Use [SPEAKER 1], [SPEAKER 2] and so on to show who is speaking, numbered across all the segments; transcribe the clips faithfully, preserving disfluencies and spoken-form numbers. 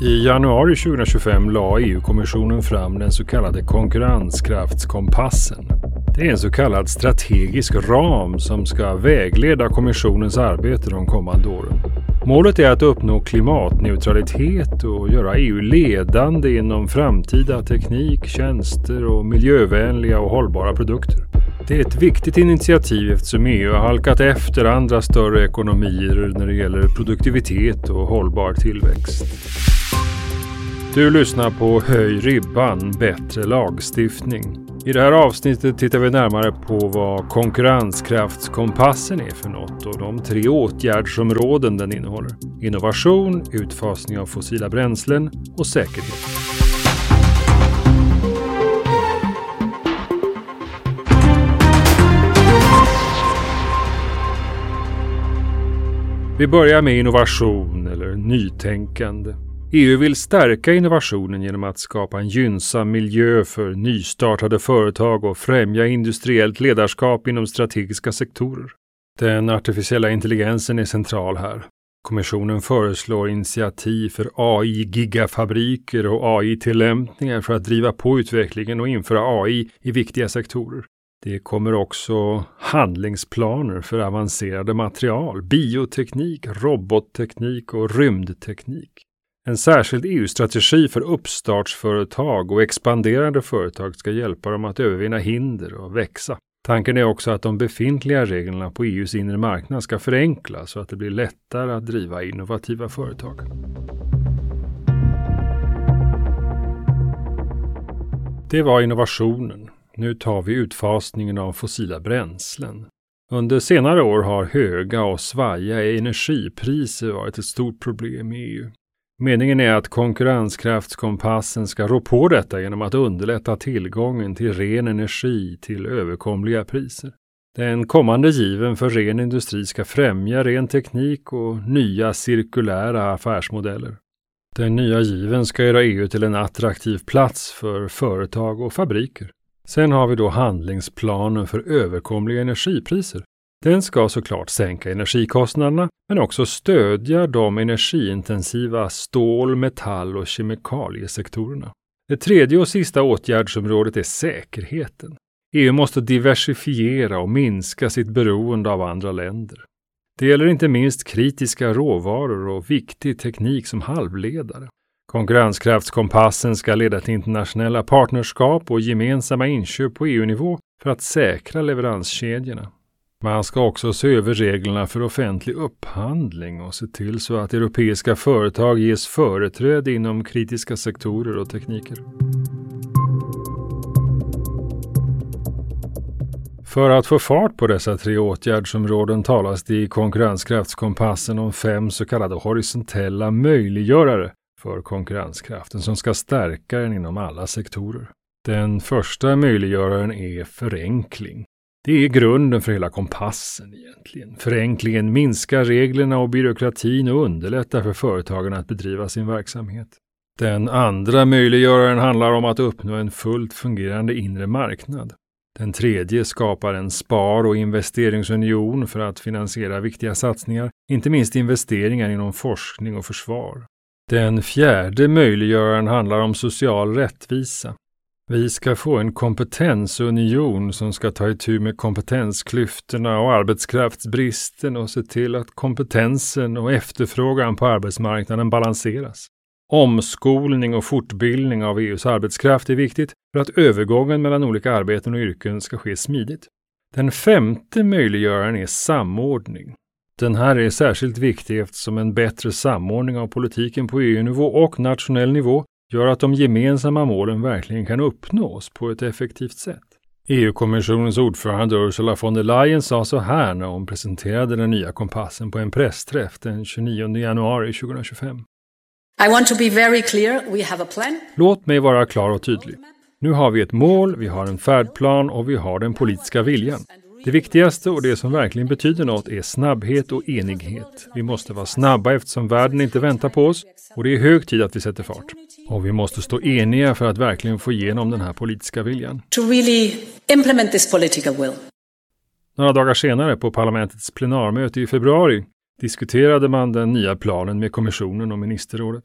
[SPEAKER 1] I januari tjugohundratjugofem la E U-kommissionen fram den så kallade konkurrenskraftskompassen. Det är en så kallad strategisk ram som ska vägleda kommissionens arbete de kommande åren. Målet är att uppnå klimatneutralitet och göra E U ledande inom framtida teknik, tjänster och miljövänliga och hållbara produkter. Det är ett viktigt initiativ eftersom E U har halkat efter andra större ekonomier när det gäller produktivitet och hållbar tillväxt. Du lyssnar på Höj ribban, bättre lagstiftning. I det här avsnittet tittar vi närmare på vad konkurrenskraftskompassen är för något och de tre åtgärdsområden den innehåller. Innovation, utfasning av fossila bränslen och säkerhet. Vi börjar med innovation eller nytänkande. E U vill stärka innovationen genom att skapa en gynnsam miljö för nystartade företag och främja industriellt ledarskap inom strategiska sektorer. Den artificiella intelligensen är central här. Kommissionen föreslår initiativ för A I-gigafabriker och A I-tillämpningar för att driva på utvecklingen och införa A I i viktiga sektorer. Det kommer också handlingsplaner för avancerade material, bioteknik, robotteknik och rymdteknik. En särskild E U-strategi för uppstartsföretag och expanderande företag ska hjälpa dem att övervinna hinder och växa. Tanken är också att de befintliga reglerna på E U:s inre marknad ska förenklas så att det blir lättare att driva innovativa företag. Det var innovationen. Nu tar vi utfasningen av fossila bränslen. Under senare år har höga och svajiga energipriser varit ett stort problem i E U. Meningen är att konkurrenskraftskompassen ska rå på detta genom att underlätta tillgången till ren energi till överkomliga priser. Den kommande given för ren industri ska främja ren teknik och nya cirkulära affärsmodeller. Den nya given ska göra E U till en attraktiv plats för företag och fabriker. Sen har vi då handlingsplanen för överkomliga energipriser. Den ska såklart sänka energikostnaderna men också stödja de energiintensiva stål-, metall- och kemikaliesektorerna. Det tredje och sista åtgärdsområdet är säkerheten. E U måste diversifiera och minska sitt beroende av andra länder. Det gäller inte minst kritiska råvaror och viktig teknik som halvledare. Konkurrenskraftskompassen ska leda till internationella partnerskap och gemensamma inköp på E U-nivå för att säkra leveranskedjorna. Man ska också se över reglerna för offentlig upphandling och se till så att europeiska företag ges företräde inom kritiska sektorer och tekniker. För att få fart på dessa tre åtgärdsområden talas det i konkurrenskraftskompassen om fem så kallade horisontella möjliggörare för konkurrenskraften som ska stärka den inom alla sektorer. Den första möjliggöraren är förenkling. Det är grunden för hela kompassen egentligen. Förenklingen minskar reglerna och byråkratin och underlättar för företagen att bedriva sin verksamhet. Den andra möjliggöraren handlar om att uppnå en fullt fungerande inre marknad. Den tredje skapar en spar- och investeringsunion för att finansiera viktiga satsningar, inte minst investeringar inom forskning och försvar. Den fjärde möjliggöraren handlar om social rättvisa. Vi ska få en kompetensunion som ska ta itu med kompetensklyftorna och arbetskraftsbristen och se till att kompetensen och efterfrågan på arbetsmarknaden balanseras. Omskolning och fortbildning av E U:s arbetskraft är viktigt för att övergången mellan olika arbeten och yrken ska ske smidigt. Den femte möjliggöraren är samordning. Den här är särskilt viktig eftersom en bättre samordning av politiken på E U-nivå och nationell nivå gör att de gemensamma målen verkligen kan uppnås på ett effektivt sätt. E U-kommissionens ordförande Ursula von der Leyen sa så här när hon presenterade den nya kompassen på en pressträff den tjugonionde januari tjugohundratjugofem.
[SPEAKER 2] I want to be very clear. We have a plan.
[SPEAKER 1] Låt mig vara klar och tydlig. Nu har vi ett mål, vi har en färdplan och vi har den politiska viljan. Det viktigaste och det som verkligen betyder något är snabbhet och enighet. Vi måste vara snabba eftersom världen inte väntar på oss och det är hög tid att vi sätter fart. Och vi måste stå eniga för att verkligen få igenom den här politiska viljan.
[SPEAKER 2] To really implement this political will.
[SPEAKER 1] Några dagar senare på parlamentets plenarmöte i februari diskuterade man den nya planen med kommissionen och ministerrådet.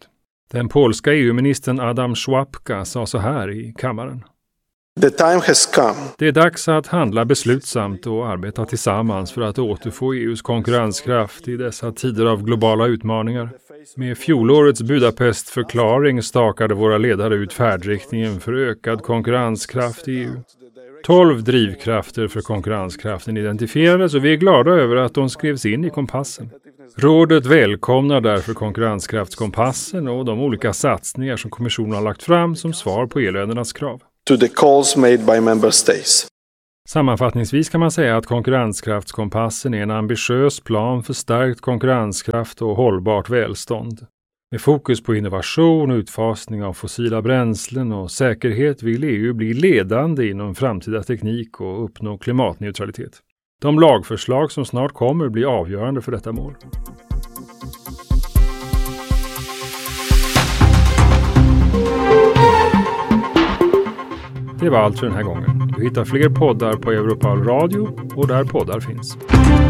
[SPEAKER 1] Den polska E U-ministern Adam Szłapka sa så här i kammaren.
[SPEAKER 3] The time has come.
[SPEAKER 1] Det är dags att handla beslutsamt och arbeta tillsammans för att återfå E U:s konkurrenskraft i dessa tider av globala utmaningar. Med fjolårets Budapestförklaring stakade våra ledare ut färdriktningen för ökad konkurrenskraft i E U. Tolv drivkrafter för konkurrenskraften identifierades och vi är glada över att de skrevs in i kompassen. Rådet välkomnar därför konkurrenskraftskompassen och de olika satsningar som kommissionen har lagt fram som svar på E-ländernas krav.
[SPEAKER 3] To the calls made by member states.
[SPEAKER 1] Sammanfattningsvis kan man säga att konkurrenskraftskompassen är en ambitiös plan för stärkt konkurrenskraft och hållbart välstånd. Med fokus på innovation, utfasning av fossila bränslen och säkerhet vill E U bli ledande inom framtida teknik och uppnå klimatneutralitet. De lagförslag som snart kommer blir avgörande för detta mål. Det var allt för den här gången. Du hittar fler poddar på Europal Radio och där poddar finns.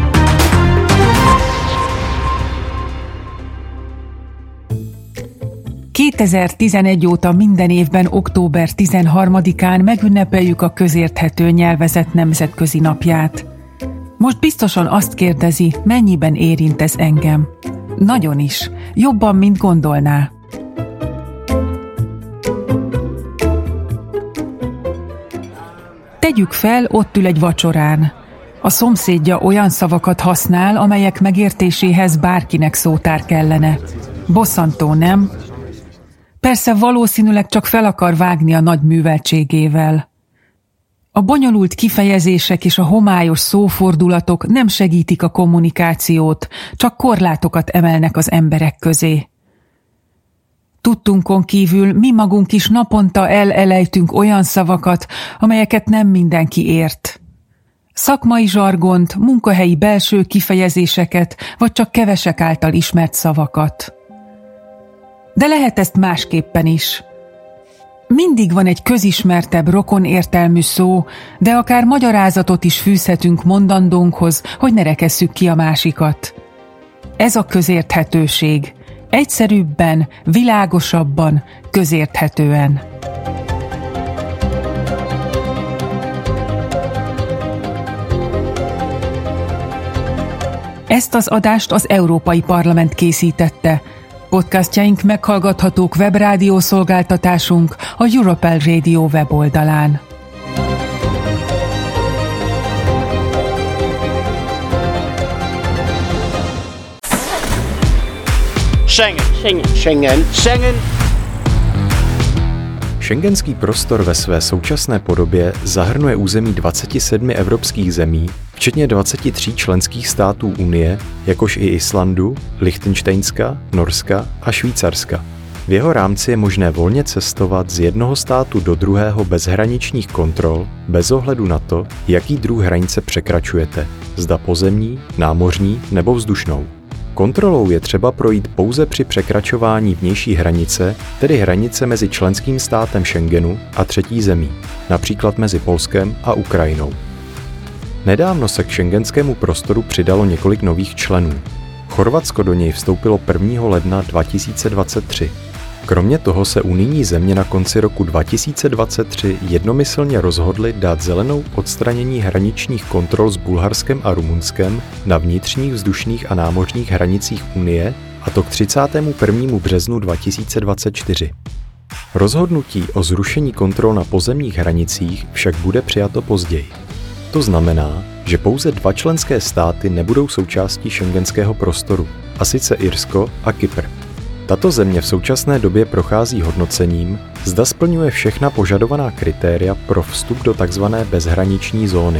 [SPEAKER 4] kétezer-tizenegy óta minden évben október tizenharmadikán megünnepeljük a közérthető nyelvezet nemzetközi napját. Most biztosan azt kérdezi, mennyiben érint ez engem. Nagyon is. Jobban, mint gondolná. Tegyük fel, ott ül egy vacsorán. A szomszédja olyan szavakat használ, amelyek megértéséhez bárkinek szótár kellene. Bosszantó, nem? Persze valószínűleg csak fel akar vágni a nagy műveltségével. A bonyolult kifejezések és a homályos szófordulatok nem segítik a kommunikációt, csak korlátokat emelnek az emberek közé. Tudtunkon kívül mi magunk is naponta elelejtünk olyan szavakat, amelyeket nem mindenki ért. Szakmai zsargont, munkahelyi belső kifejezéseket, vagy csak kevesek által ismert szavakat. De lehet ezt másképpen is. Mindig van egy közismertebb rokon értelmű szó, de akár magyarázatot is fűzhetünk mondandónkhoz, hogy ne rekesszük ki a másikat. Ez a közérthetőség. Egyszerűbben, világosabban, közérthetően. Ezt az adást az Európai Parlament készítette. Podcastjaink meghallgathatók webrádió szolgáltatásunk a Europel Radio weboldalán.
[SPEAKER 5] Schengen. Schengen. Schengen. Schengen.
[SPEAKER 6] Schengenský prostor ve své současné podobě zahrnuje území dvacet sedm evropských zemí, včetně dvacet tři členských států Unie, jakož i Islandu, Lichtenštejnska, Norska a Švýcarska. V jeho rámci je možné volně cestovat z jednoho státu do druhého bez hraničních kontrol, bez ohledu na to, jaký druh hranice překračujete, zda pozemní, námořní nebo vzdušnou. Kontrolou je třeba projít pouze při překračování vnější hranice, tedy hranice mezi členským státem Schengenu a třetí zemí, například mezi Polskem a Ukrajinou. Nedávno se k schengenskému prostoru přidalo několik nových členů. Chorvatsko do něj vstoupilo prvního ledna dva tisíce dvacet tři. Kromě toho se unijní země na konci roku dva tisíce dvacet tři jednomyslně rozhodly dát zelenou odstranění hraničních kontrol s Bulharskem a Rumunskem na vnitřních vzdušných a námořních hranicích Unie, a to k třicátému prvnímu březnu dva tisíce dvacet čtyři. Rozhodnutí o zrušení kontrol na pozemních hranicích však bude přijato později. To znamená, že pouze dva členské státy nebudou součástí schengenského prostoru, a sice Irsko a Kypr. Tato země v současné době prochází hodnocením, zda splňuje všechna požadovaná kritéria pro vstup do tzv. Bezhraniční zóny.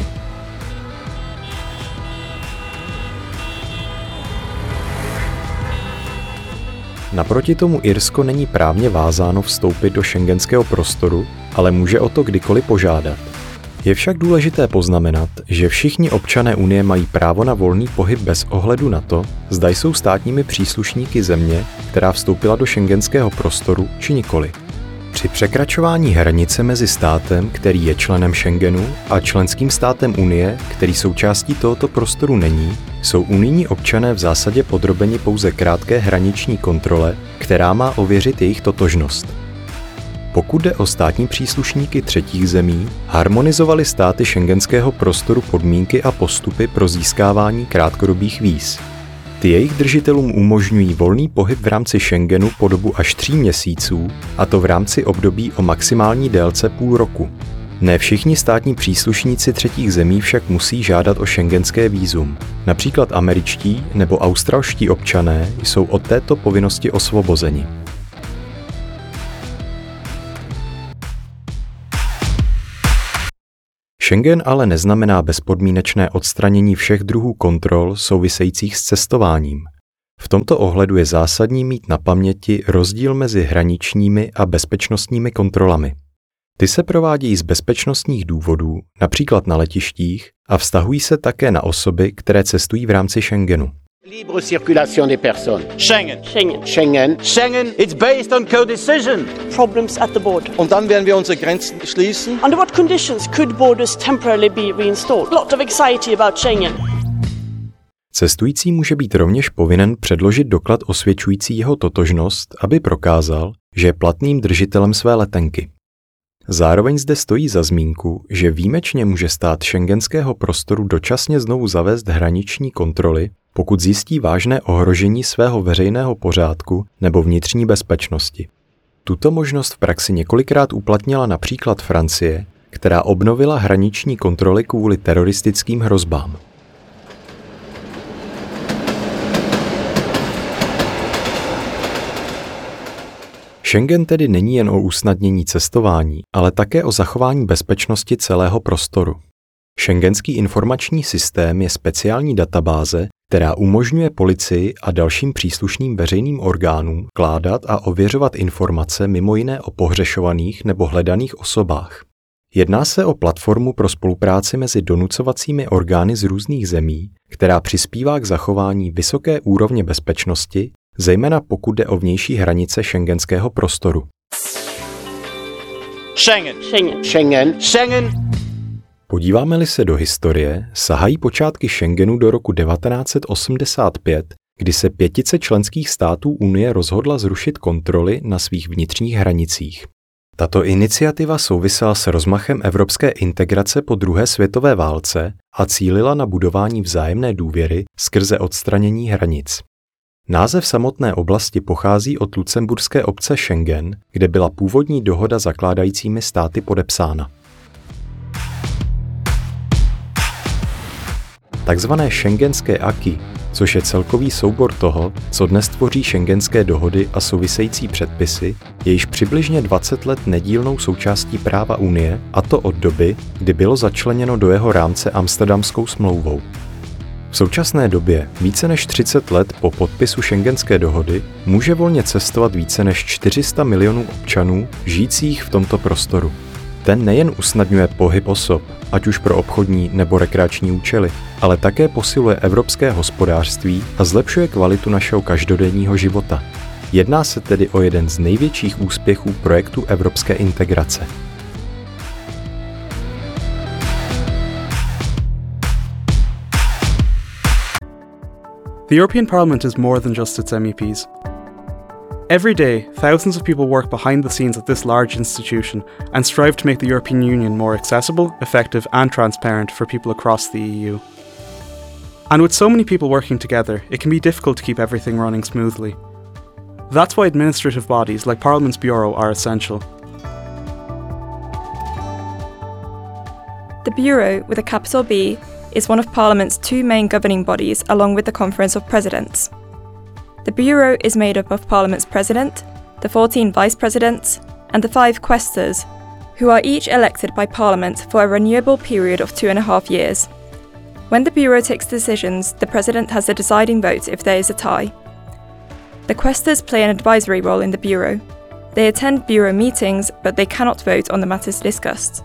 [SPEAKER 6] Naproti tomu Irsko není právně vázáno vstoupit do schengenského prostoru, ale může o to kdykoliv požádat. Je však důležité poznamenat, že všichni občané Unie mají právo na volný pohyb bez ohledu na to, zda jsou státními příslušníky země, která vstoupila do schengenského prostoru, či nikoli. Při překračování hranice mezi státem, který je členem Schengenu, a členským státem Unie, který součástí tohoto prostoru není, jsou unijní občané v zásadě podrobeni pouze krátké hraniční kontrole, která má ověřit jejich totožnost. Pokud jde o státní příslušníky třetích zemí, harmonizovaly státy schengenského prostoru podmínky a postupy pro získávání krátkodobých víz. Ty jejich držitelům umožňují volný pohyb v rámci Schengenu po dobu až tří měsíců, a to v rámci období o maximální délce půl roku. Ne všichni státní příslušníci třetích zemí však musí žádat o schengenské vízum. Například američtí nebo australští občané jsou od této povinnosti osvobozeni. Schengen ale neznamená bezpodmínečné odstranění všech druhů kontrol souvisejících s cestováním. V tomto ohledu je zásadní mít na paměti rozdíl mezi hraničními a bezpečnostními kontrolami. Ty se provádějí z bezpečnostních důvodů, například na letištích, a vztahují se také na osoby, které cestují v rámci Schengenu.
[SPEAKER 5] Libre circulation des personnes. Schengen.
[SPEAKER 7] Schengen.
[SPEAKER 5] Schengen. Schengen. It's based on co-decision.
[SPEAKER 7] Problems at the border.
[SPEAKER 5] Und dann werden wir unsere Grenzen schließen.
[SPEAKER 7] Under what conditions could borders temporarily be reinstalled? Lot of anxiety about Schengen.
[SPEAKER 6] Cestující může být rovněž povinen předložit doklad osvědčující jeho totožnost, aby prokázal, že je platným držitelem své letenky. Zároveň zde stojí za zmínku, že výjimečně může stát schengenského prostoru dočasně znovu zavést hraniční kontroly, pokud zjistí vážné ohrožení svého veřejného pořádku nebo vnitřní bezpečnosti. Tuto možnost v praxi několikrát uplatnila například Francie, která obnovila hraniční kontroly kvůli teroristickým hrozbám. Schengen tedy není jen o usnadnění cestování, ale také o zachování bezpečnosti celého prostoru. Schengenský informační systém je speciální databáze, která umožňuje policii a dalším příslušným veřejným orgánům vkládat a ověřovat informace mimo jiné o pohřešovaných nebo hledaných osobách. Jedná se o platformu pro spolupráci mezi donucovacími orgány z různých zemí, která přispívá k zachování vysoké úrovně bezpečnosti, zejména pokud jde o vnější hranice schengenského prostoru.
[SPEAKER 5] Schengen.
[SPEAKER 7] Schengen.
[SPEAKER 5] Schengen. Schengen.
[SPEAKER 6] Podíváme-li se do historie, sahají počátky Schengenu do roku devatenáct set osmdesát pět, kdy se pětice členských států Unie rozhodla zrušit kontroly na svých vnitřních hranicích. Tato iniciativa souvisela s rozmachem evropské integrace po druhé světové válce a cílila na budování vzájemné důvěry skrze odstranění hranic. Název samotné oblasti pochází od lucemburské obce Schengen, kde byla původní dohoda zakládajícími státy podepsána. Takzvané schengenské acquis, což je celkový soubor toho, co dnes tvoří schengenské dohody a související předpisy, je již přibližně dvacet let nedílnou součástí práva Unie, a to od doby, kdy bylo začleněno do jeho rámce Amsterdamskou smlouvou. V současné době, více než třicet let po podpisu schengenské dohody, může volně cestovat více než čtyři sta milionů občanů žijících v tomto prostoru. Ten nejen usnadňuje pohyb osob, ať už pro obchodní nebo rekreační účely, ale také posiluje evropské hospodářství a zlepšuje kvalitu našeho každodenního života. Jedná se tedy o jeden z největších úspěchů projektu evropské integrace.
[SPEAKER 8] The European Parliament is more than just its M E Ps. Every day, thousands of people work behind the scenes at this large institution and strive to make the European Union more accessible, effective and transparent for people across the E U. And with so many people working together, it can be difficult to keep everything running smoothly. That's why administrative bodies like Parliament's Bureau are essential.
[SPEAKER 9] The Bureau, with a capital B, is one of Parliament's two main governing bodies along with the Conference of Presidents. The Bureau is made up of Parliament's President, the fourteen Vice Presidents, and the five Quaestors, who are each elected by Parliament for a renewable period of two and a half years. When the Bureau takes decisions, the President has the deciding vote if there is a tie. The Quaestors play an advisory role in the Bureau. They attend Bureau meetings, but they cannot vote on the matters discussed.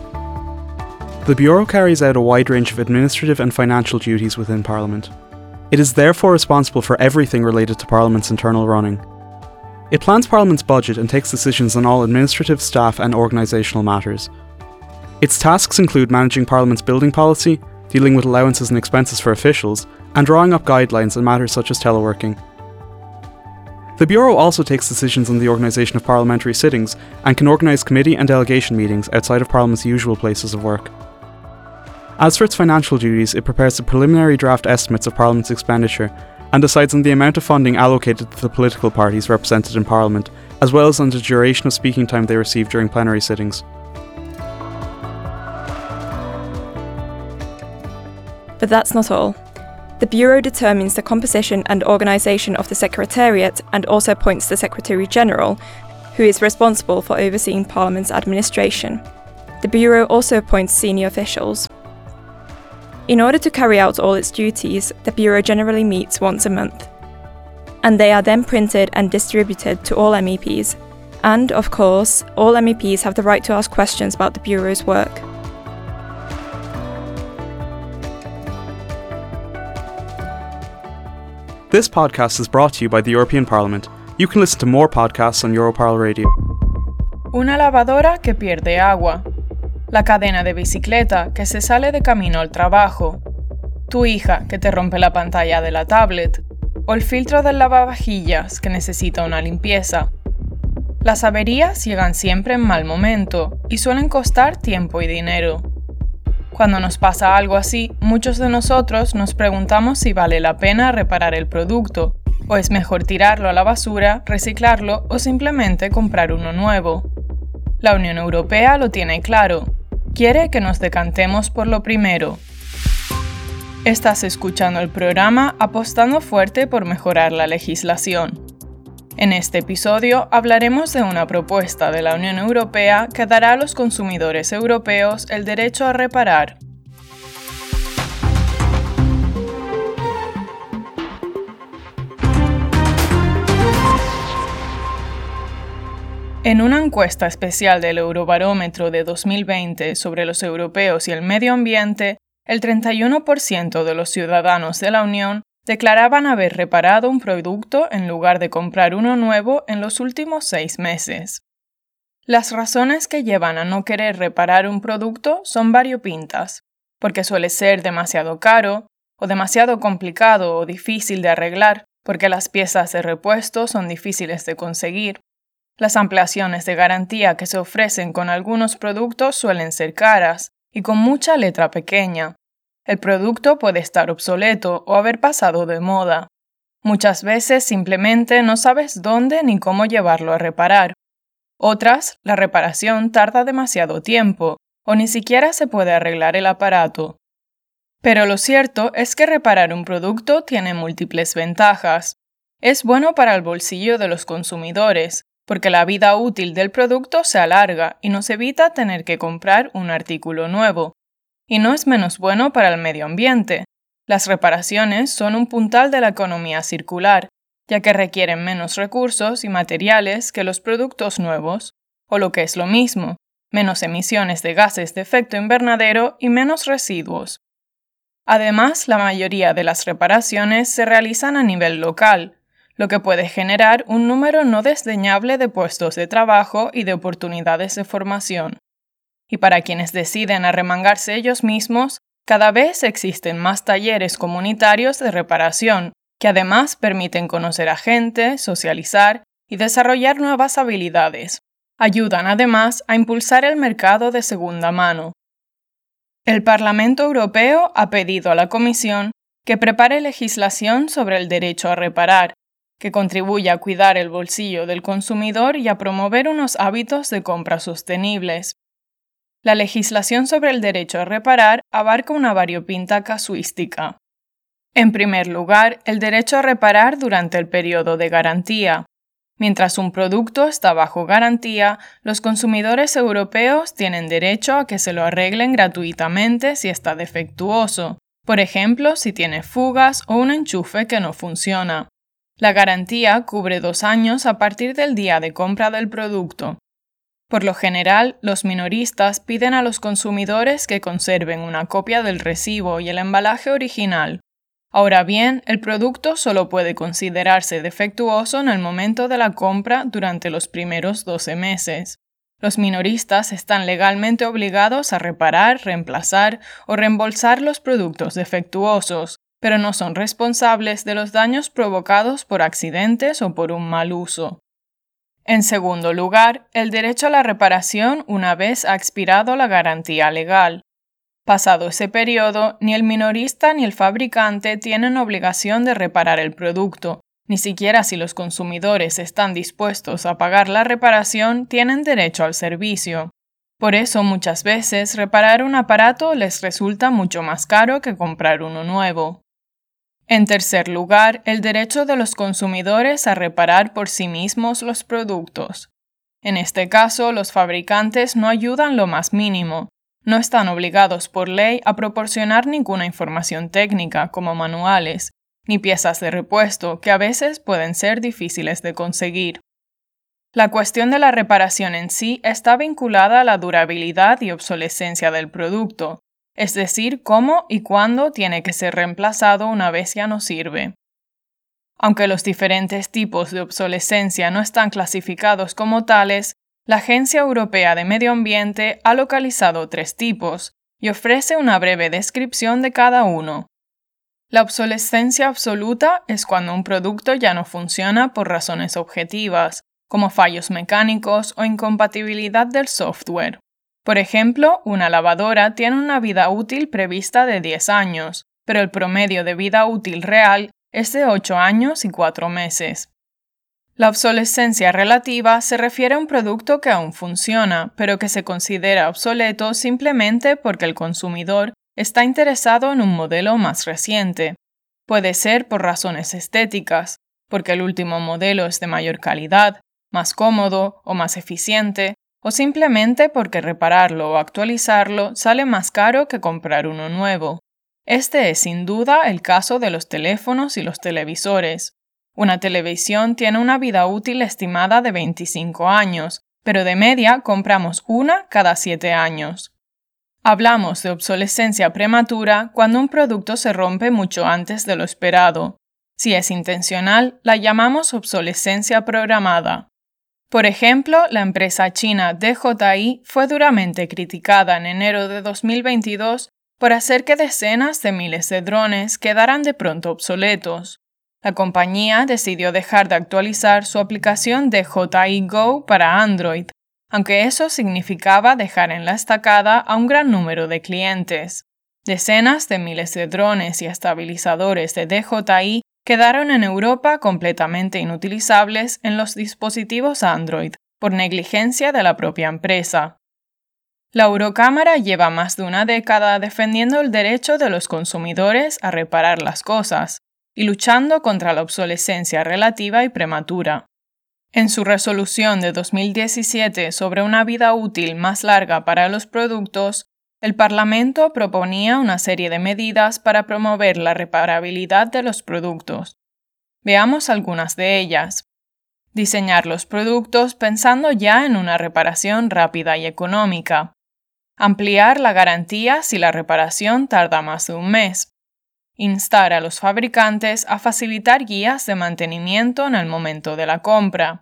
[SPEAKER 8] The Bureau carries out a wide range of administrative and financial duties within Parliament. It is therefore responsible for everything related to Parliament's internal running. It plans Parliament's budget and takes decisions on all administrative, staff and organisational matters. Its tasks include managing Parliament's building policy, dealing with allowances and expenses for officials, and drawing up guidelines on matters such as teleworking. The Bureau also takes decisions on the organisation of parliamentary sittings and can organise committee and delegation meetings outside of Parliament's usual places of work. As for its financial duties, it prepares the preliminary draft estimates of Parliament's expenditure and decides on the amount of funding allocated to the political parties represented in Parliament, as well as on the duration of speaking time they receive during plenary sittings.
[SPEAKER 9] But that's not all. The Bureau determines the composition and organisation of the Secretariat and also appoints the Secretary-General, who is responsible for overseeing Parliament's administration. The Bureau also appoints senior officials. In order to carry out all its duties, the Bureau generally meets once a month. And they are then printed and distributed to all M E Ps. And, of course, all M E Ps have the right to ask questions about the Bureau's work.
[SPEAKER 8] This podcast is brought to you by the European Parliament. You can listen to more podcasts on Europarl Radio.
[SPEAKER 10] Una lavadora que pierde agua. La cadena de bicicleta que se sale de camino al trabajo. Tu hija que te rompe la pantalla de la tablet. O el filtro del lavavajillas que necesita una limpieza. Las averías llegan siempre en mal momento y suelen costar tiempo y dinero. Cuando nos pasa algo así, muchos de nosotros nos preguntamos si vale la pena reparar el producto, o es mejor tirarlo a la basura, reciclarlo o simplemente comprar uno nuevo. La Unión Europea lo tiene claro. Quiere que nos decantemos por lo primero. Estás escuchando el programa Apostando Fuerte por Mejorar la Legislación. En este episodio hablaremos de una propuesta de la Unión Europea que dará a los consumidores europeos el derecho a reparar. En una encuesta especial del Eurobarómetro de dos mil veinte sobre los europeos y el medio ambiente, el treinta y uno por ciento de los ciudadanos de la Unión declaraban haber reparado un producto en lugar de comprar uno nuevo en los últimos seis meses. Las razones que llevan a no querer reparar un producto son variopintas, porque suele ser demasiado caro, o demasiado complicado o difícil de arreglar, porque las piezas de repuesto son difíciles de conseguir. Las ampliaciones de garantía que se ofrecen con algunos productos suelen ser caras y con mucha letra pequeña. El producto puede estar obsoleto o haber pasado de moda. Muchas veces simplemente no sabes dónde ni cómo llevarlo a reparar. Otras, la reparación tarda demasiado tiempo o ni siquiera se puede arreglar el aparato. Pero lo cierto es que reparar un producto tiene múltiples ventajas. Es bueno para el bolsillo de los consumidores, porque la vida útil del producto se alarga y nos evita tener que comprar un artículo nuevo. Y no es menos bueno para el medio ambiente. Las reparaciones son un puntal de la economía circular, ya que requieren menos recursos y materiales que los productos nuevos, o lo que es lo mismo, menos emisiones de gases de efecto invernadero y menos residuos. Además, la mayoría de las reparaciones se realizan a nivel local, lo que puede generar un número no desdeñable de puestos de trabajo y de oportunidades de formación. Y para quienes deciden arremangarse ellos mismos, cada vez existen más talleres comunitarios de reparación, que además permiten conocer a gente, socializar y desarrollar nuevas habilidades. Ayudan además a impulsar el mercado de segunda mano. El Parlamento Europeo ha pedido a la Comisión que prepare legislación sobre el derecho a reparar, que contribuya a cuidar el bolsillo del consumidor y a promover unos hábitos de compra sostenibles. La legislación sobre el derecho a reparar abarca una variopinta casuística. En primer lugar, el derecho a reparar durante el periodo de garantía. Mientras un producto está bajo garantía, los consumidores europeos tienen derecho a que se lo arreglen gratuitamente si está defectuoso, por ejemplo, si tiene fugas o un enchufe que no funciona. La garantía cubre dos años a partir del día de compra del producto. Por lo general, los minoristas piden a los consumidores que conserven una copia del recibo y el embalaje original. Ahora bien, el producto solo puede considerarse defectuoso en el momento de la compra durante los primeros doce meses. Los minoristas están legalmente obligados a reparar, reemplazar o reembolsar los productos defectuosos, pero no son responsables de los daños provocados por accidentes o por un mal uso. En segundo lugar, el derecho a la reparación una vez ha expirado la garantía legal. Pasado ese periodo, ni el minorista ni el fabricante tienen obligación de reparar el producto. Ni siquiera si los consumidores están dispuestos a pagar la reparación, tienen derecho al servicio. Por eso, muchas veces, reparar un aparato les resulta mucho más caro que comprar uno nuevo. En tercer lugar, el derecho de los consumidores a reparar por sí mismos los productos. En este caso, los fabricantes no ayudan lo más mínimo. No están obligados por ley a proporcionar ninguna información técnica, como manuales, ni piezas de repuesto, que a veces pueden ser difíciles de conseguir. La cuestión de la reparación en sí está vinculada a la durabilidad y obsolescencia del producto, es decir, cómo y cuándo tiene que ser reemplazado una vez ya no sirve. Aunque los diferentes tipos de obsolescencia no están clasificados como tales, la Agencia Europea de Medio Ambiente ha localizado tres tipos y ofrece una breve descripción de cada uno. La obsolescencia absoluta es cuando un producto ya no funciona por razones objetivas, como fallos mecánicos o incompatibilidad del software. Por ejemplo, una lavadora tiene una vida útil prevista de diez años, pero el promedio de vida útil real es de ocho años y cuatro meses. La obsolescencia relativa se refiere a un producto que aún funciona, pero que se considera obsoleto simplemente porque el consumidor está interesado en un modelo más reciente. Puede ser por razones estéticas, porque el último modelo es de mayor calidad, más cómodo o más eficiente, o simplemente porque repararlo o actualizarlo sale más caro que comprar uno nuevo. Este es sin duda el caso de los teléfonos y los televisores. Una televisión tiene una vida útil estimada de veinticinco años, pero de media compramos una cada siete años. Hablamos de obsolescencia prematura cuando un producto se rompe mucho antes de lo esperado. Si es intencional, la llamamos obsolescencia programada. Por ejemplo, la empresa china D J I fue duramente criticada en enero de dos mil veintidós por hacer que decenas de miles de drones quedaran de pronto obsoletos. La compañía decidió dejar de actualizar su aplicación D J I Go para Android, aunque eso significaba dejar en la estacada a un gran número de clientes. Decenas de miles de drones y estabilizadores de D J I quedaron en Europa completamente inutilizables en los dispositivos Android, por negligencia de la propia empresa. La Eurocámara lleva más de una década defendiendo el derecho de los consumidores a reparar las cosas y luchando contra la obsolescencia relativa y prematura. En su resolución de dos mil diecisiete sobre una vida útil más larga para los productos, el Parlamento proponía una serie de medidas para promover la reparabilidad de los productos. Veamos algunas de ellas. Diseñar los productos pensando ya en una reparación rápida y económica. Ampliar la garantía si la reparación tarda más de un mes. Instar a los fabricantes a facilitar guías de mantenimiento en el momento de la compra.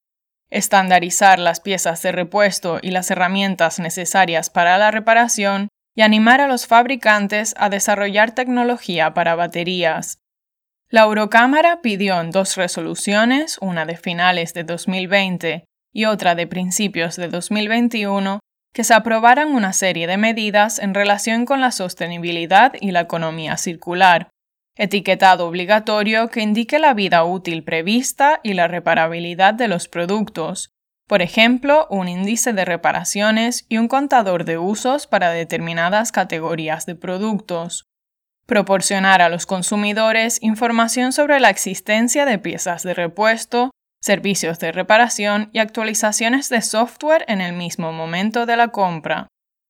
[SPEAKER 10] Estandarizar las piezas de repuesto y las herramientas necesarias para la reparación y animar a los fabricantes a desarrollar tecnología para baterías. La Eurocámara pidió en dos resoluciones, una de finales de dos mil veinte y otra de principios de dos mil veintiuno, que se aprobaran una serie de medidas en relación con la sostenibilidad y la economía circular, etiquetado obligatorio que indique la vida útil prevista y la reparabilidad de los productos, por ejemplo, un índice de reparaciones y un contador de usos para determinadas categorías de productos. Proporcionar a los consumidores información sobre la existencia de piezas de repuesto, servicios de reparación y actualizaciones de software en el mismo momento de la compra.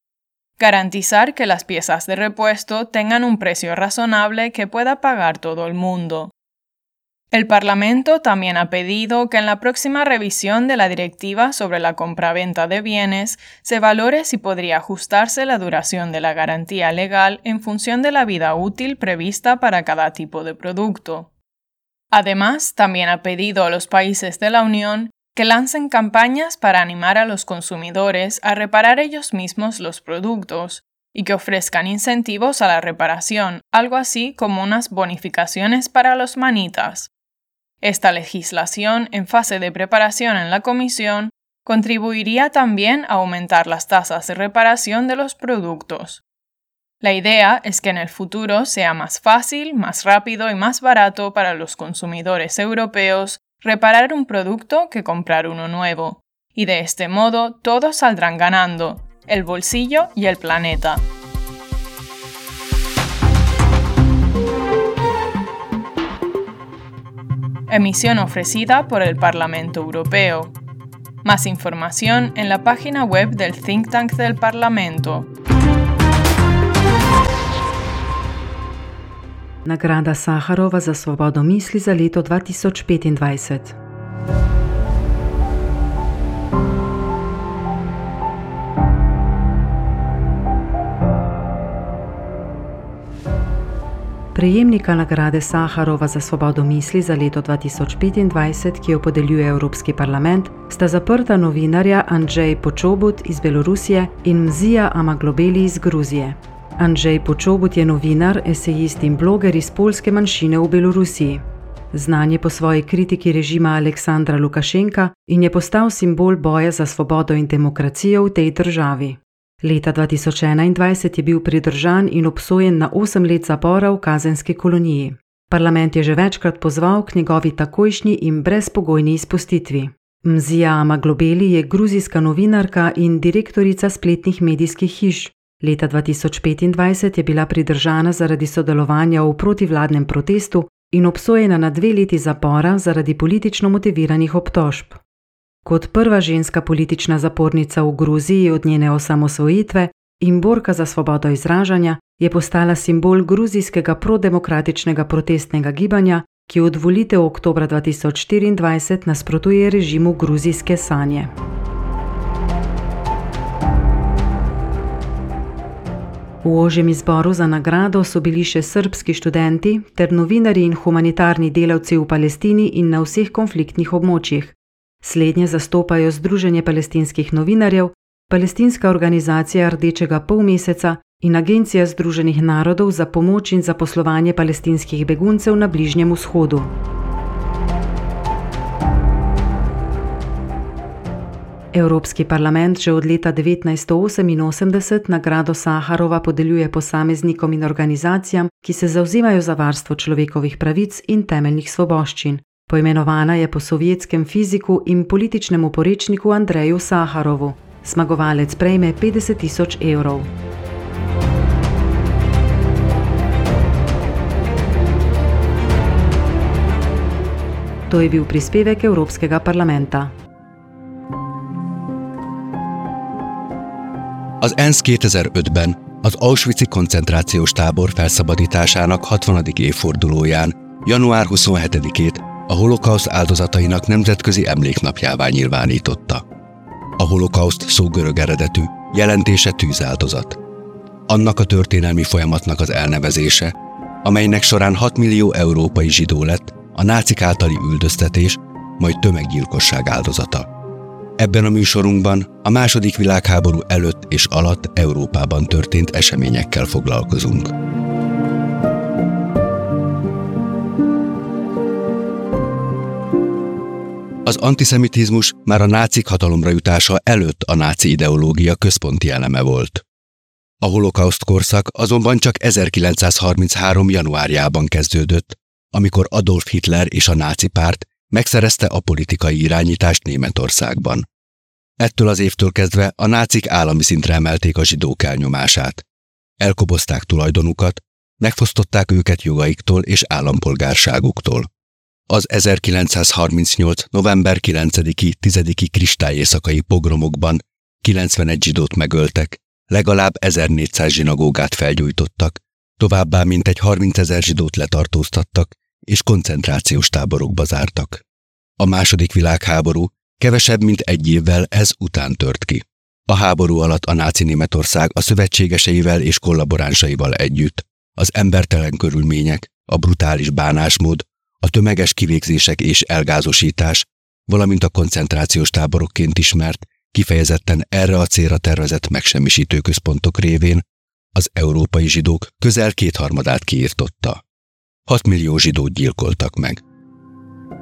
[SPEAKER 10] Garantizar que las piezas de repuesto tengan un precio razonable que pueda pagar todo el mundo. El Parlamento también ha pedido que en la próxima revisión de la directiva sobre la compraventa de bienes se valore si podría ajustarse la duración de la garantía legal en función de la vida útil prevista para cada tipo de producto. Además, también ha pedido a los países de la Unión que lancen campañas para animar a los consumidores a reparar ellos mismos los productos y que ofrezcan incentivos a la reparación, algo así como unas bonificaciones para los manitas. Esta legislación, en fase de preparación en la Comisión, contribuiría también a aumentar las tasas de reparación de los productos. La idea es que en el futuro sea más fácil, más rápido y más barato para los consumidores europeos reparar un producto que comprar uno nuevo, y de este modo todos saldrán ganando, el bolsillo y el planeta. Emisión ofrecida por el Parlamento Europeo. Más información en la página web del Think Tank del Parlamento.
[SPEAKER 11] Nagrada Saharova za svobodo misli za leto dva tisoč petindvajset. Prejemnika nagrade Saharova za svobodo misli za leto dva tisoč petindvajset, ki jo podeljuje Evropski parlament, sta zaprta novinarja Andrzej Počobut iz Belorusije in Mzija Amaglobeli iz Gruzije. Andrzej Počobut je novinar, esejist in bloger iz poljske manjšine v Belorusiji. Znan je po svoji kritiki režima Aleksandra Lukašenka in je postal simbol boja za svobodo in demokracijo v tej državi. Leta dva tisoč enaindvajset je bil pridržan in obsojen na osem let zapora v kazenski koloniji. Parlament je že večkrat pozval k njegovi takojšnji in brezpogojni izpustitvi. Mzija Amaglobeli je gruzijska novinarka in direktorica spletnih medijskih hiš. Leta dva tisoč petindvajset je bila pridržana zaradi sodelovanja v protivladnem protestu in obsojena na dve leti zapora zaradi politično motiviranih obtožb. Kot prva ženska politična zapornica v Gruziji od njene osamosvojitve in borka za svobodo izražanja je postala simbol gruzijskega prodemokratičnega protestnega gibanja, ki od volitev oktobra dva tisoč štiriindvajset nasprotuje režimu gruzijske sanje. V ožjem izboru za nagrado so bili še srbski študenti ter novinarji in humanitarni delavci v Palestini in na vseh konfliktnih območjih. Slednje zastopajo Združenje palestinskih novinarjev, Palestinska organizacija Rdečega polmeseca in Agencija Združenih narodov za pomoč in zaposlovanje palestinskih beguncev na Bližnjem vzhodu. Evropski parlament že od leta devetnajststo oseminosemdeset nagrado Saharova podeljuje posameznikom in organizacijam, ki se zavzemajo za varstvo človekovih pravic in temeljnih svoboščin. Poimenovana je po sovjetskem fiziku in političnem oporečniku Andreju Saharovu. Zmagovalec prejme petdeset tisoč evrov. To je bil prispevek Evropskega parlamenta.
[SPEAKER 12] Az ENSZ kétezer-ötben az Auschwitz-i koncentrációs tábor felszabadításának hatvanadik évfordulóján, január huszonhetedikét a holokauszt áldozatainak nemzetközi emléknapjává nyilvánította. A holokauszt szó görög eredetű, jelentése tűzáldozat. Annak a történelmi folyamatnak az elnevezése, amelynek során hat millió európai zsidó lett a nácik általi üldöztetés, majd tömeggyilkosság áldozata. Ebben a műsorunkban a második világháború előtt és alatt Európában történt eseményekkel foglalkozunk. Az antiszemitizmus már a nácik hatalomra jutása előtt a náci ideológia központi eleme volt. A holokauszt korszak azonban csak ezerkilencszázharminchárom. januárjában kezdődött, amikor Adolf Hitler és a náci párt megszerezte a politikai irányítást Németországban. Ettől az évtől kezdve a nácik állami szintre emelték a zsidók elnyomását. Elkobozták tulajdonukat, megfosztották őket jogaiktól és állampolgárságuktól. Az ezerkilencszázharmincnyolc. november kilencediki tizediki kristályéjszakai pogromokban kilencvenegy zsidót megöltek, legalább ezernégyszáz zsinagógát felgyújtottak, továbbá mintegy harmincezer zsidót letartóztattak, és koncentrációs táborokba zártak. A második világháború kevesebb mint egy évvel ez után tört ki. A háború alatt a náci Németország a szövetségeseivel és kollaboránsaival együtt az embertelen körülmények, a brutális bánásmód, a tömeges kivégzések és elgázosítás, valamint a koncentrációs táborokként ismert, kifejezetten erre a célra tervezett megsemmisítő központok révén az európai zsidók közel kétharmadát kiirtotta. Hat millió zsidót gyilkoltak meg.